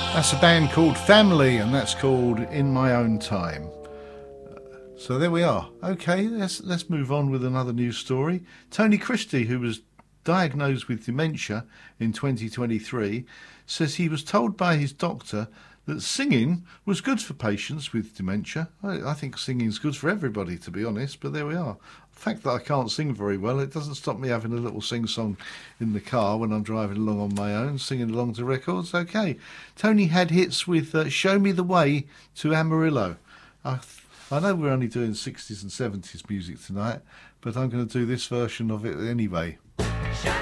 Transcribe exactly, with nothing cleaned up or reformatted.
That's a band called Family, and that's called In My Own Time. So there we are. Okay, let's let's move on with another news story. Tony Christie, who was diagnosed with dementia in twenty twenty-three, says he was told by his doctor that singing was good for patients with dementia. I, I think singing's good for everybody, to be honest, but there we are. The fact that I can't sing very well, it doesn't stop me having a little sing-song in the car when I'm driving along on my own, singing along to records. Okay. Tony had hits with uh, Show Me the Way to Amarillo. I, I know we're only doing sixties and seventies music tonight, but I'm going to do this version of it anyway.